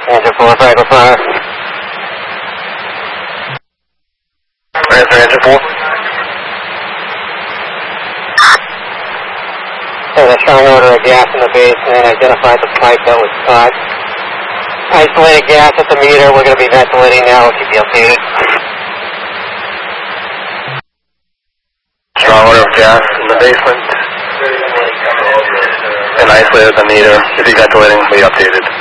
Engine 4, Franklin Fire. Answer engine 4. There's a strong odor of gas in the basement. Identified the pipe that was cut. Isolated gas at the meter. We're going to be ventilating now. We'll keep you updated. Strong odor of gas in the basement. And isolated the meter. We'll be ventilating. We'll be updated.